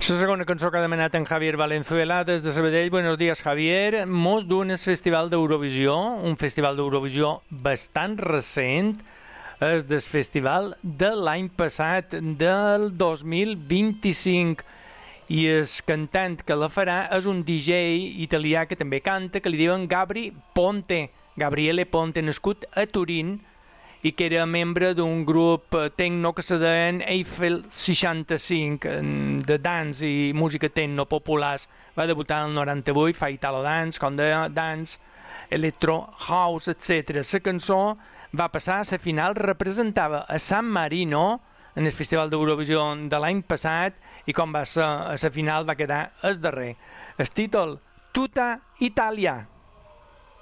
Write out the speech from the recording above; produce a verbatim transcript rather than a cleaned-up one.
La segona cançó que ha demanat en Javier Valenzuela des de Sabadell. Buenos días, Javier. Mos d'un el Festival d'Eurovisió, un festival d'Eurovisió bastant recent, és del festival de l'any passat, del dos mil vint-i-cinc, i el cantant que la farà és un D J italià que també canta, que li diuen Gabri Ponte, Gabriele Ponte, nascut a Turín, i que era membre d'un grup tecno que se deien Eiffel seixanta-cinc, de dance i música tecno populars. Va debutar en el noranta-vuit, fa Italo Dance, Conde Dance, Electro House, etcètera. La cançó va passar a la final, representava a San Marino en el Festival d'Eurovisió de l'any passat, i com va ser a la final va quedar el darrer. El títol, Tutta Italia.